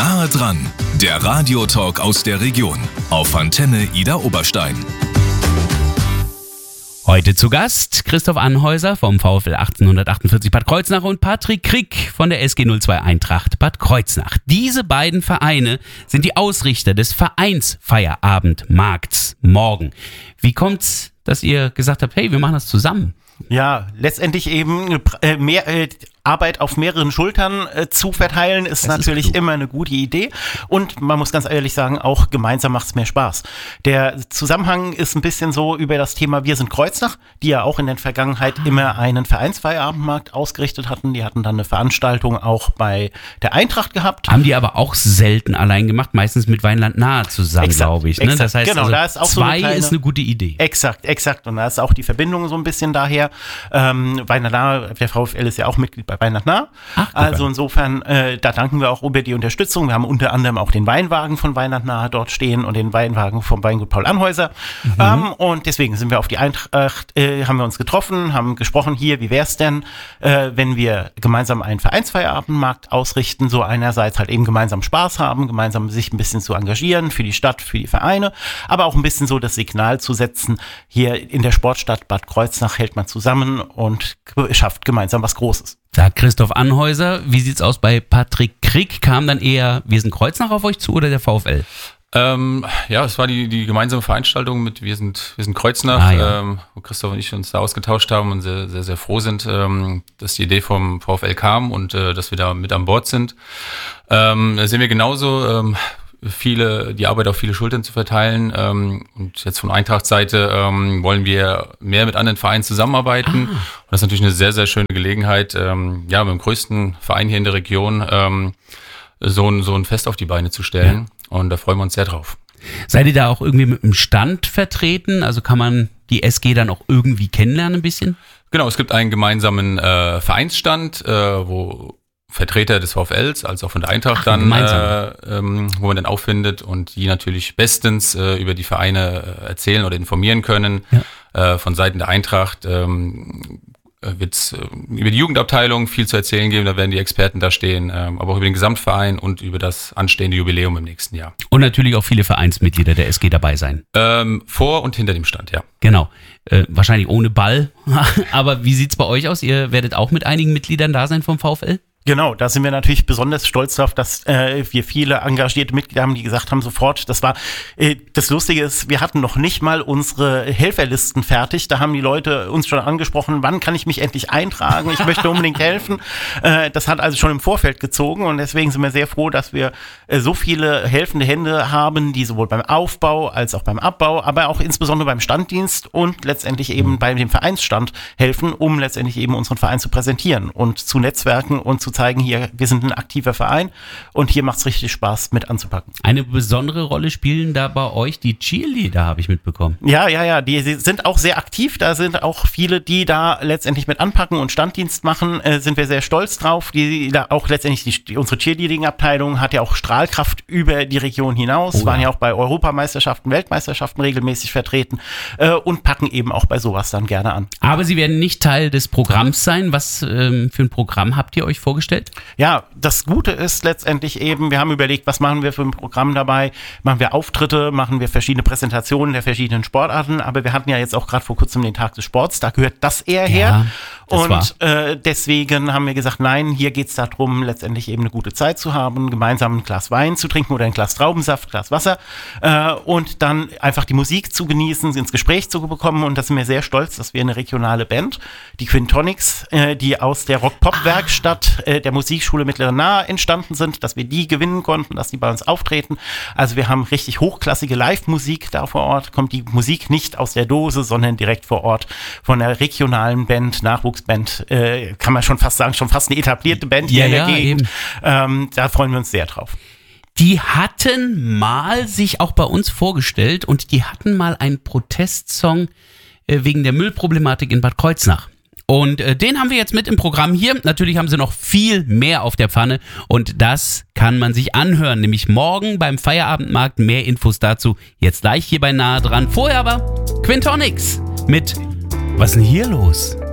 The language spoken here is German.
Nahe dran, der Radiotalk aus der Region auf Antenne Idar Oberstein. Heute zu Gast Christoph Anhäuser vom VfL 1848 Bad Kreuznach und Patrick Krick von der SG 02 Eintracht Bad Kreuznach. Diese beiden Vereine sind die Ausrichter des Vereinsfeierabendmarkts morgen. Wie kommt's, dass ihr gesagt habt, hey, wir machen das zusammen? Ja, letztendlich eben mehr Arbeit auf mehreren Schultern zu verteilen, ist natürlich immer eine gute Idee. Und man muss ganz ehrlich sagen, auch gemeinsam macht es mehr Spaß. Der Zusammenhang ist ein bisschen so über das Thema Wir sind Kreuznach, die ja auch in der Vergangenheit immer einen Vereinsfeierabendmarkt ausgerichtet hatten. Die hatten dann eine Veranstaltung auch bei der Eintracht gehabt. Haben die aber auch selten allein gemacht, meistens mit Weinland Nahe zusammen, glaube ich. Ne? Exakt. Das heißt, genau, also da ist auch zwei so ist eine gute Idee. Exakt. Und da ist auch die Verbindung so ein bisschen daher. Weinland Nahe, der VfL ist ja auch Mitglied bei Weinland Nahe. Also insofern, da danken wir auch über die Unterstützung. Wir haben unter anderem auch den Weinwagen von Weinland Nahe dort stehen und den Weinwagen vom Weingut Paul Anhäuser. Und deswegen sind wir auf die Eintracht, haben wir uns getroffen, haben gesprochen, hier, wie wäre es denn, wenn wir gemeinsam einen Vereinsfeierabendmarkt ausrichten, so einerseits halt eben gemeinsam Spaß haben, gemeinsam sich ein bisschen zu engagieren für die Stadt, für die Vereine, aber auch ein bisschen so das Signal zu setzen, hier in der Sportstadt Bad Kreuznach hält man zusammen und schafft gemeinsam was Großes. Sagt Christoph Anhäuser. Wie sieht's aus bei Patrick Krick? Kam dann eher Wir sind Kreuznach auf euch zu oder der VfL? Ja, es war die gemeinsame Veranstaltung mit Wir sind Kreuznach, wo Christoph und ich uns da ausgetauscht haben und sehr, sehr, sehr froh sind, dass die Idee vom VfL kam und dass wir da mit an Bord sind. Da sehen wir genauso, die Arbeit auf viele Schultern zu verteilen. Und jetzt von Eintracht-Seite wollen wir mehr mit anderen Vereinen zusammenarbeiten. Und das ist natürlich eine sehr, sehr schöne Gelegenheit, mit dem größten Verein hier in der Region so ein Fest auf die Beine zu stellen. Ja. Und da freuen wir uns sehr drauf. Seid ihr da auch irgendwie mit einem Stand vertreten? Also kann man die SG dann auch irgendwie kennenlernen ein bisschen? Genau, es gibt einen gemeinsamen Vereinsstand, wo Vertreter des VfLs, als auch von der Eintracht wo man dann auffindet und die natürlich bestens über die Vereine erzählen oder informieren können. Ja. Von Seiten der Eintracht wird es über die Jugendabteilung viel zu erzählen geben, da werden die Experten da stehen, aber auch über den Gesamtverein und über das anstehende Jubiläum im nächsten Jahr. Und natürlich auch viele Vereinsmitglieder der SG dabei sein. Vor und hinter dem Stand, ja. Genau. Wahrscheinlich ohne Ball, aber wie sieht's bei euch aus? Ihr werdet auch mit einigen Mitgliedern da sein vom VfL? Genau, da sind wir natürlich besonders stolz drauf, dass wir viele engagierte Mitglieder haben, die gesagt haben sofort, das Lustige ist, wir hatten noch nicht mal unsere Helferlisten fertig, da haben die Leute uns schon angesprochen, wann kann ich mich endlich eintragen, ich möchte unbedingt helfen. Das hat also schon im Vorfeld gezogen und deswegen sind wir sehr froh, dass wir so viele helfende Hände haben, die sowohl beim Aufbau als auch beim Abbau, aber auch insbesondere beim Standdienst und letztendlich eben bei dem Vereinsstand helfen, um letztendlich eben unseren Verein zu präsentieren und zu netzwerken und zu zeigen, hier, wir sind ein aktiver Verein und hier macht es richtig Spaß mit anzupacken. Eine besondere Rolle spielen da bei euch die Cheerleader, habe ich mitbekommen. Ja, die sind auch sehr aktiv, da sind auch viele, die da letztendlich mit anpacken und Standdienst machen, sind wir sehr stolz drauf, die da auch letztendlich, unsere Cheerleading-Abteilung hat ja auch Strahlkraft über die Region hinaus, waren ja auch bei Europameisterschaften, Weltmeisterschaften regelmäßig vertreten und packen eben auch bei sowas dann gerne an. Aber sie werden nicht Teil des Programms sein. Was für ein Programm habt ihr euch vorgestellt? Ja, das Gute ist letztendlich eben, wir haben überlegt, was machen wir für ein Programm dabei? Machen wir Auftritte, machen wir verschiedene Präsentationen der verschiedenen Sportarten, aber wir hatten ja jetzt auch gerade vor kurzem den Tag des Sports, da gehört das eher her. Und deswegen haben wir gesagt, nein, hier geht es darum, letztendlich eben eine gute Zeit zu haben, gemeinsam ein Glas Wein zu trinken oder ein Glas Traubensaft, Glas Wasser und dann einfach die Musik zu genießen, ins Gespräch zu bekommen und da sind wir sehr stolz, dass wir eine regionale Band, die Quintonics, die aus der Rock-Pop-Werkstatt der Musikschule Mittlere Nahe entstanden sind, dass wir die gewinnen konnten, dass die bei uns auftreten. Also wir haben richtig hochklassige Live-Musik da vor Ort, kommt die Musik nicht aus der Dose, sondern direkt vor Ort von der regionalen Band, Nachwuchsband, kann man schon fast sagen, schon fast eine etablierte Band hier in der Gegend. Da freuen wir uns sehr drauf. Die hatten mal sich auch bei uns vorgestellt und die hatten mal einen Protestsong wegen der Müllproblematik in Bad Kreuznach. Und den haben wir jetzt mit im Programm hier. Natürlich haben sie noch viel mehr auf der Pfanne und das kann man sich anhören, nämlich morgen beim Feierabendmarkt. Mehr Infos dazu jetzt gleich hier bei Nahe dran. Vorher aber Quintonics mit Was ist denn hier los?